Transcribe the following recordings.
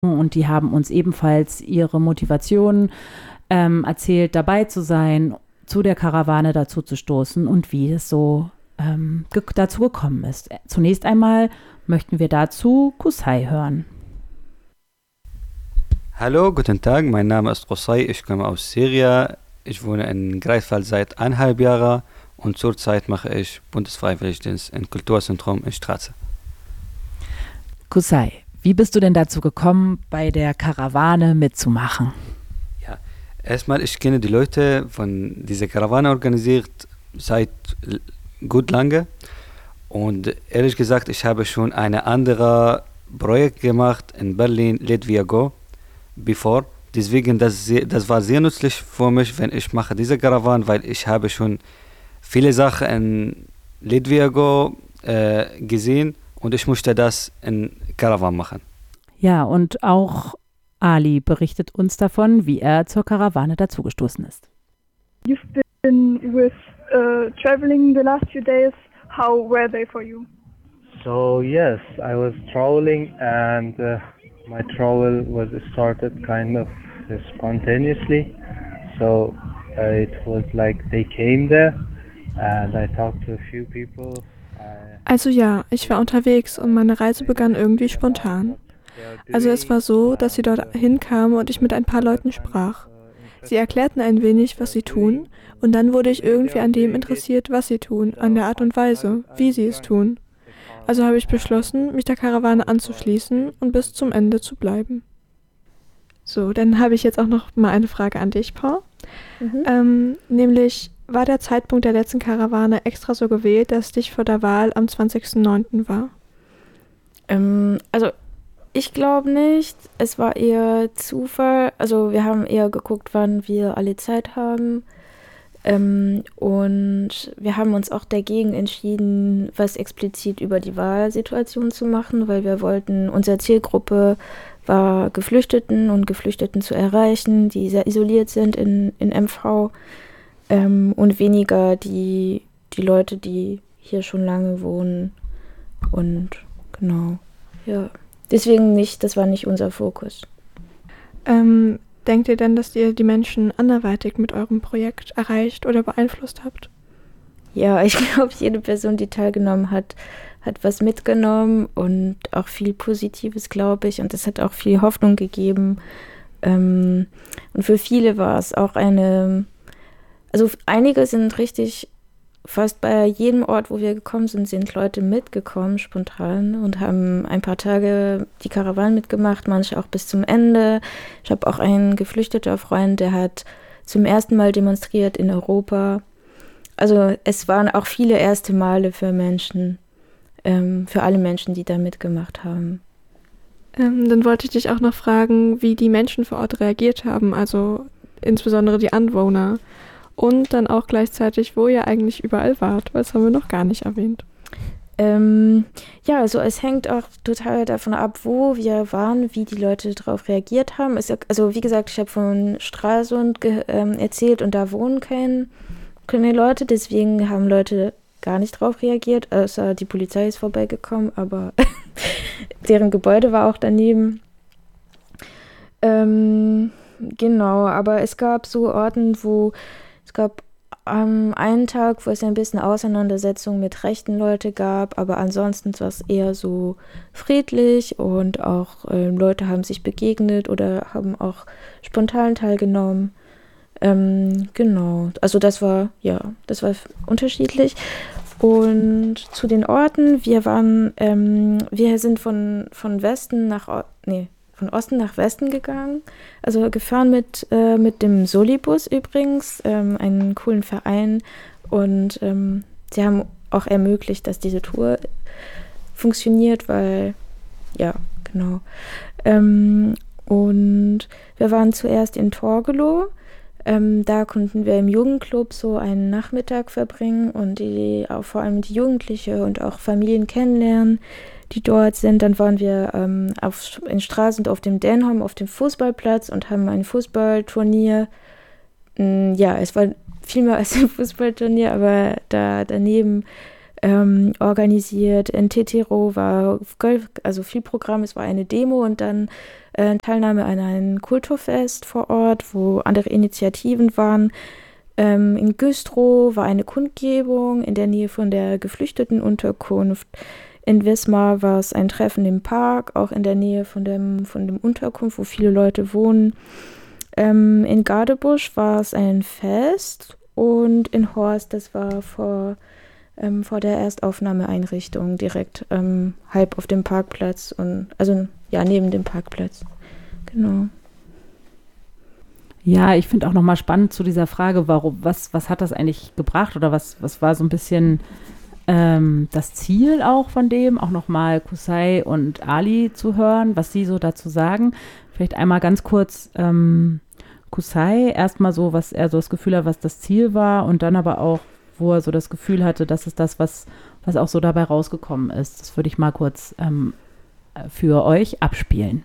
und die haben uns ebenfalls ihre Motivation erzählt, dabei zu sein, zu der Karawane dazu zu stoßen und wie es so dazu gekommen ist. Zunächst einmal möchten wir dazu Qusay hören. Hallo, guten Tag, mein Name ist Qusay, ich komme aus Syrien. Ich wohne in Greifswald seit 1,5 Jahren und zurzeit mache ich Bundesfreiwilligendienst im Kulturzentrum in Straße. Qusay, wie bist du denn dazu gekommen, bei der Karawane mitzumachen? Ja, erstmal, ich kenne die Leute von dieser Karawane organisiert seit gut lange und ehrlich gesagt, ich habe schon eine andere Projekt gemacht in Berlin, Let Wir Go, bevor. Deswegen, das war sehr nützlich für mich, wenn ich mache diese Karawane, weil ich habe schon viele Sachen in Let Wir Go gesehen und ich möchte das in Karawane machen. Ja, und auch Ali berichtet uns davon, wie er zur Karawane dazugestoßen ist. You've been with traveling the last few days. How were they for you? So yes, I was traveling and my travel was started kind of spontaneously. So it was like they came there and I talked to a few people. Also ja, ich war unterwegs und meine Reise begann irgendwie spontan. Also es war so, dass sie dort hinkamen und ich mit ein paar Leuten sprach. Sie erklärten ein wenig, was sie tun, und dann wurde ich irgendwie an dem interessiert, was sie tun, an der Art und Weise, wie sie es tun. Also habe ich beschlossen, mich der Karawane anzuschließen und bis zum Ende zu bleiben. So, dann habe ich jetzt auch noch mal eine Frage an dich, Paul. Nämlich, war der Zeitpunkt der letzten Karawane extra so gewählt, dass dich vor der Wahl am 20.09. war? Also ich glaube nicht. Es war eher Zufall. Also wir haben eher geguckt, wann wir alle Zeit haben. Und wir haben uns auch dagegen entschieden, was explizit über die Wahlsituation zu machen, weil wir wollten, unsere Zielgruppe war Geflüchteten und Geflüchteten zu erreichen, die sehr isoliert sind in MV. Und weniger die Leute, die hier schon lange wohnen. Und genau, ja. Deswegen nicht, das war nicht unser Fokus. Denkt ihr denn, dass ihr die Menschen anderweitig mit eurem Projekt erreicht oder beeinflusst habt? Ja, ich glaube, jede Person, die teilgenommen hat, hat was mitgenommen und auch viel Positives, glaube ich. Und das hat auch viel Hoffnung gegeben. Und für viele war es auch also einige sind richtig, fast bei jedem Ort, wo wir gekommen sind, sind Leute mitgekommen, spontan, und haben ein paar Tage die Karawane mitgemacht, manche auch bis zum Ende. Ich habe auch einen geflüchteter Freund, der hat zum ersten Mal demonstriert in Europa. Also es waren auch viele erste Male für Menschen, für alle Menschen, die da mitgemacht haben. Dann wollte ich dich auch noch fragen, wie die Menschen vor Ort reagiert haben, also insbesondere die Anwohner. Und dann auch gleichzeitig, wo ihr eigentlich überall wart, weil das haben wir noch gar nicht erwähnt. Ja, also es hängt auch total davon ab, wo wir waren, wie die Leute darauf reagiert haben. Also wie gesagt, ich habe von Stralsund erzählt und da wohnen keine Leute, deswegen haben Leute gar nicht drauf reagiert, außer die Polizei ist vorbeigekommen, aber deren Gebäude war auch daneben. Genau, aber es gab so Orten, es gab einen Tag, wo es ein bisschen Auseinandersetzung mit rechten Leuten gab, aber ansonsten war es eher so friedlich und auch Leute haben sich begegnet oder haben auch spontan teilgenommen. Genau, also das war unterschiedlich. Und zu den Orten, wir sind von Osten nach Westen gegangen, also gefahren mit dem Solibus übrigens, einen coolen Verein, und sie haben auch ermöglicht, dass diese Tour funktioniert, weil, ja, genau. Und wir waren zuerst in Torgelow, da konnten wir im Jugendclub so einen Nachmittag verbringen und vor allem die Jugendliche und auch Familien kennenlernen, die dort sind. Dann waren wir in Stralsund auf dem Denham, auf dem Fußballplatz, und haben ein Fußballturnier. Ja, es war viel mehr als ein Fußballturnier, aber da daneben organisiert. In Tetiro war also viel Programm, es war eine Demo, und dann Teilnahme an einem Kulturfest vor Ort, wo andere Initiativen waren. In Güstrow war eine Kundgebung in der Nähe von der Geflüchtetenunterkunft. In Wismar war es ein Treffen im Park, auch in der Nähe von dem Unterkunft, wo viele Leute wohnen. In Gadebusch war es ein Fest und in Horst, das war vor der Erstaufnahmeeinrichtung direkt halb auf dem Parkplatz neben dem Parkplatz. Genau. Ja, ich finde auch nochmal spannend zu dieser Frage, was hat das eigentlich gebracht oder was war so ein bisschen das Ziel auch von dem, auch nochmal Qusay und Ali zu hören, was sie so dazu sagen. Vielleicht einmal ganz kurz Qusay, erstmal so, was er so das Gefühl hat, was das Ziel war und dann aber auch, wo er so das Gefühl hatte, das ist das, was auch so dabei rausgekommen ist. Das würde ich mal kurz für euch abspielen.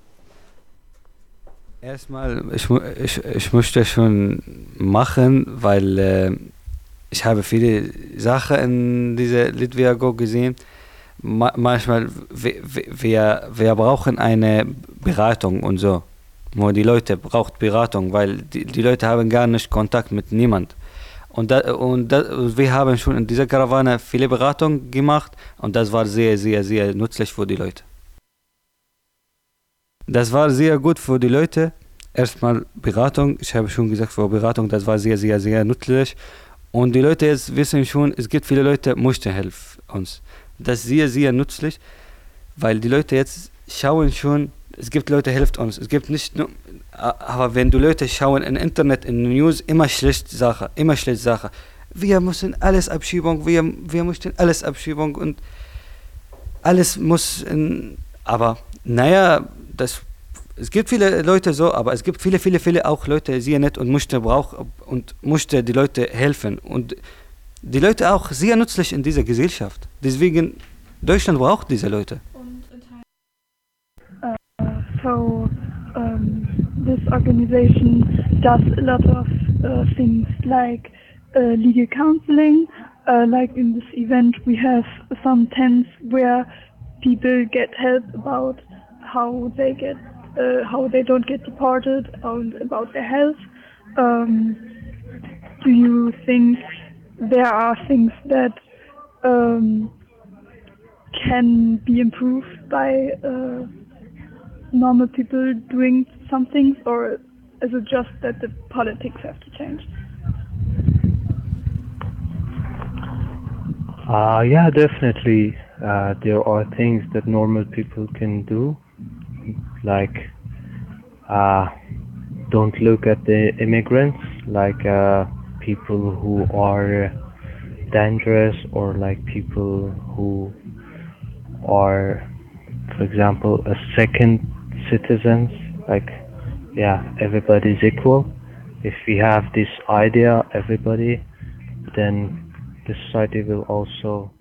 Erstmal, ich möchte schon machen, weil ich habe viele Sachen in dieser Litviago gesehen. Manchmal, wir brauchen eine Beratung und so. Wo die Leute brauchen Beratung, weil die Leute haben gar nicht Kontakt mit niemand. Und wir haben schon in dieser Karawane viele Beratungen gemacht und das war sehr, sehr, sehr nützlich für die Leute. Das war sehr gut für die Leute. Erstmal Beratung, ich habe schon gesagt, für Beratung, das war sehr, sehr, sehr nützlich. Und die Leute jetzt wissen schon, es gibt viele Leute, die möchten helfen uns. Das ist sehr, sehr nützlich, weil die Leute jetzt schauen schon, es gibt Leute, die helfen uns. Es gibt nicht nur, aber wenn die Leute schauen im Internet, in den News, immer schlechte Sache. Wir müssen alles Abschiebung, wir möchten alles Abschiebung und alles muss aber naja, es gibt viele Leute so, aber es gibt viele auch Leute, sehr nett und möchte die Leute helfen und die Leute auch sehr nützlich in dieser Gesellschaft. Deswegen, Deutschland braucht diese Leute. This organization does a lot of things like legal counseling. Like in this event, we have some tents where people get help about how they don't get deported and about their health. Do you think there are things that can be improved by normal people doing some things, or is it just that the politics have to change? Yeah, definitely. There are things that normal people can do, like don't look at the immigrants like people who are dangerous, or like people who are, for example, a second citizens. Like, yeah, everybody's equal. If we have this idea, everybody, then the society will also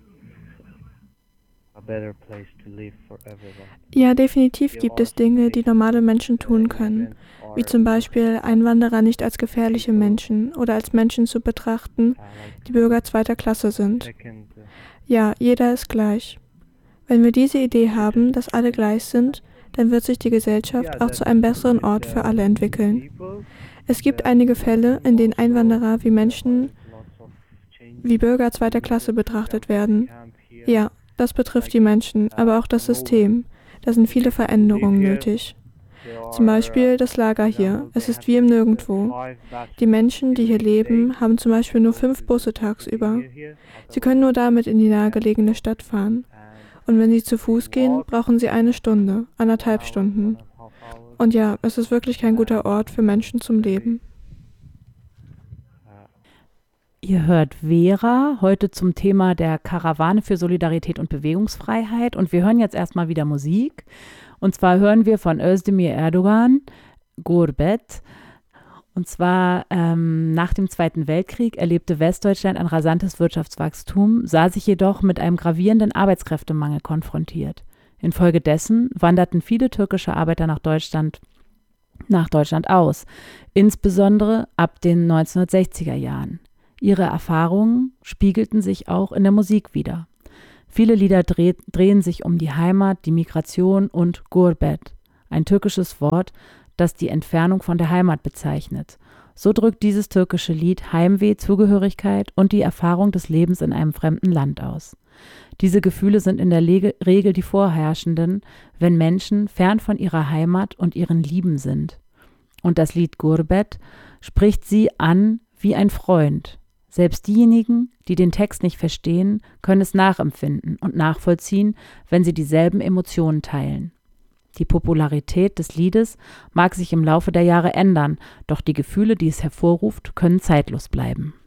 a better place to live for everyone. Ja, definitiv gibt es Dinge, die normale Menschen tun können, wie zum Beispiel Einwanderer nicht als gefährliche Menschen oder als Menschen zu betrachten, die Bürger zweiter Klasse sind. Ja, jeder ist gleich. Wenn wir diese Idee haben, dass alle gleich sind, dann wird sich die Gesellschaft auch zu einem besseren Ort für alle entwickeln. Es gibt einige Fälle, in denen Einwanderer wie Menschen, wie Bürger zweiter Klasse betrachtet werden. Ja, das betrifft die Menschen, aber auch das System. Da sind viele Veränderungen nötig. Zum Beispiel das Lager hier. Es ist wie im Nirgendwo. Die Menschen, die hier leben, haben zum Beispiel nur 5 Busse tagsüber. Sie können nur damit in die nahegelegene Stadt fahren. Und wenn sie zu Fuß gehen, brauchen sie 1 Stunde, 1,5 Stunden. Und ja, es ist wirklich kein guter Ort für Menschen zum Leben. Ihr hört Vera, heute zum Thema der Karawane für Solidarität und Bewegungsfreiheit. Und wir hören jetzt erstmal wieder Musik. Und zwar hören wir von Özdemir Erdogan, Gurbet. Und zwar nach dem Zweiten Weltkrieg erlebte Westdeutschland ein rasantes Wirtschaftswachstum, sah sich jedoch mit einem gravierenden Arbeitskräftemangel konfrontiert. Infolgedessen wanderten viele türkische Arbeiter nach Deutschland aus, insbesondere ab den 1960er Jahren. Ihre Erfahrungen spiegelten sich auch in der Musik wider. Viele Lieder drehen sich um die Heimat, die Migration und Gurbet, ein türkisches Wort, das die Entfernung von der Heimat bezeichnet. So drückt dieses türkische Lied Heimweh, Zugehörigkeit und die Erfahrung des Lebens in einem fremden Land aus. Diese Gefühle sind in der Regel die vorherrschenden, wenn Menschen fern von ihrer Heimat und ihren Lieben sind. Und das Lied Gurbet spricht sie an wie ein Freund. Selbst diejenigen, die den Text nicht verstehen, können es nachempfinden und nachvollziehen, wenn sie dieselben Emotionen teilen. Die Popularität des Liedes mag sich im Laufe der Jahre ändern, doch die Gefühle, die es hervorruft, können zeitlos bleiben.